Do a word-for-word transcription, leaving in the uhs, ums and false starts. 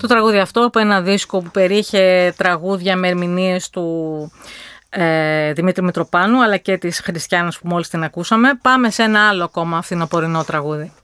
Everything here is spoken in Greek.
Το τραγούδι αυτό από ένα δίσκο που περιείχε τραγούδια με ερμηνείες του ε, Δημήτρη Μητροπάνου αλλά και της Χριστιάνας που μόλις την ακούσαμε. Πάμε σε ένα άλλο ακόμα φθινοπορεινό τραγούδι.